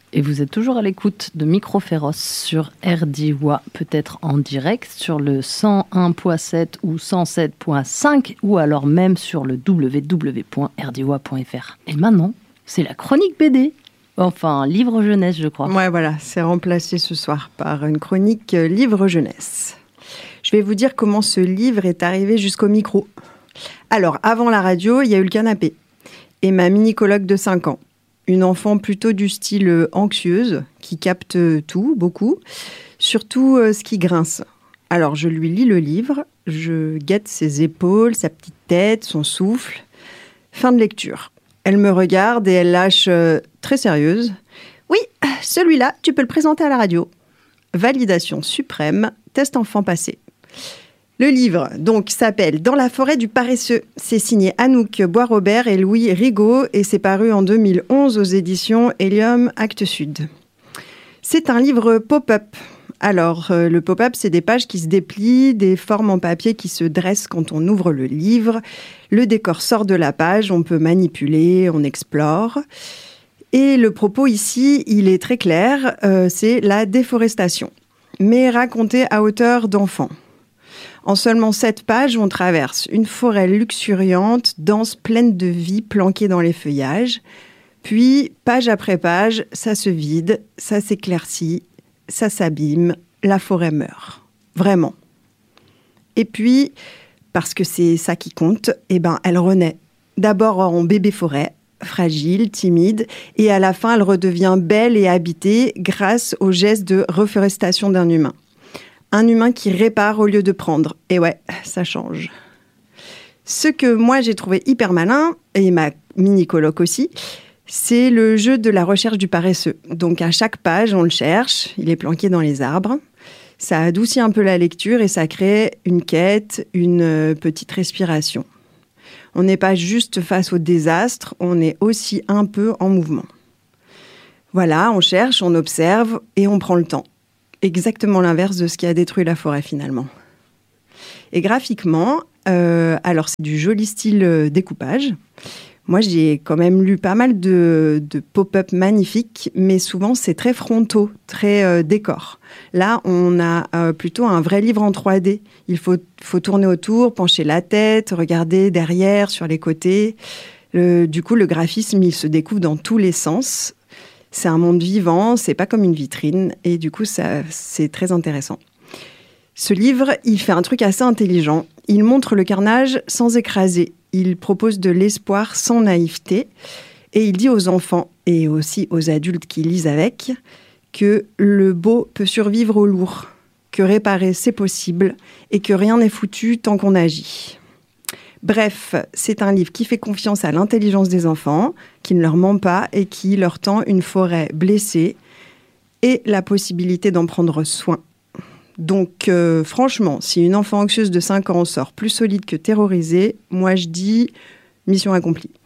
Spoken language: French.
Et vous êtes toujours à l'écoute de Micro Féroce sur RDIWA, peut-être en direct sur le 101.7 ou 107.5 ou alors même sur le www.rdiwa.fr. Et maintenant, c'est la chronique BD. Enfin, livre jeunesse, je crois. Ouais, voilà, c'est remplacé ce soir par une chronique livre jeunesse. Je vais vous dire comment ce livre est arrivé jusqu'au micro. Alors, avant la radio, il y a eu le canapé et ma mini-coloc de 5 ans. Une enfant plutôt du style anxieuse, qui capte tout, beaucoup, surtout ce qui grince. Alors, je lui lis le livre, je guette ses épaules, sa petite tête, son souffle. Fin de lecture. Elle me regarde et elle lâche très sérieuse. « Oui, celui-là, tu peux le présenter à la radio. » Validation suprême, test enfant passé. Le livre, donc, s'appelle « Dans la forêt du paresseux ». C'est signé Anouk Boisrobert et Louis Rigaud et c'est paru en 2011 aux éditions Helium Actes Sud. C'est un livre pop-up. Alors, le pop-up, c'est des pages qui se déplient, des formes en papier qui se dressent quand on ouvre le livre. Le décor sort de la page, on peut manipuler, on explore. Et le propos ici, il est très clair, c'est la déforestation, mais raconté à hauteur d'enfant. En seulement 7 pages, on traverse une forêt luxuriante, dense, pleine de vie, planquée dans les feuillages. Puis, page après page, ça se vide, ça s'éclaircit, ça s'abîme, la forêt meurt. Vraiment. Et puis, parce que c'est ça qui compte, elle renaît. D'abord en bébé forêt, fragile, timide, et à la fin, elle redevient belle et habitée grâce au geste de reforestation d'un humain. Un humain qui répare au lieu de prendre. Et ouais, ça change. Ce que moi, j'ai trouvé hyper malin, et ma mini-coloc aussi, c'est le jeu de la recherche du paresseux. Donc, à chaque page, on le cherche. Il est planqué dans les arbres. Ça adoucit un peu la lecture et ça crée une quête, une petite respiration. On n'est pas juste face au désastre, on est aussi un peu en mouvement. Voilà, on cherche, on observe et on prend le temps. Exactement l'inverse de ce qui a détruit la forêt finalement. Et graphiquement, alors c'est du joli style découpage. Moi, j'ai quand même lu pas mal de pop-up magnifiques, mais souvent c'est très frontaux, très décor. Là, on a plutôt un vrai livre en 3D. Il faut tourner autour, pencher la tête, regarder derrière, sur les côtés. Du coup, le graphisme, il se découvre dans tous les sens. C'est un monde vivant, c'est pas comme une vitrine, et du coup, c'est très intéressant. Ce livre, il fait un truc assez intelligent. Il montre le carnage sans écraser. Il propose de l'espoir sans naïveté. Et il dit aux enfants, et aussi aux adultes qui lisent avec, que le beau peut survivre au lourd, que réparer, c'est possible, et que rien n'est foutu tant qu'on agit. Bref, c'est un livre qui fait confiance à l'intelligence des enfants, qui ne leur ment pas et qui leur tend une forêt blessée et la possibilité d'en prendre soin. Donc, franchement, si une enfant anxieuse de 5 ans sort plus solide que terrorisée, moi je dis mission accomplie.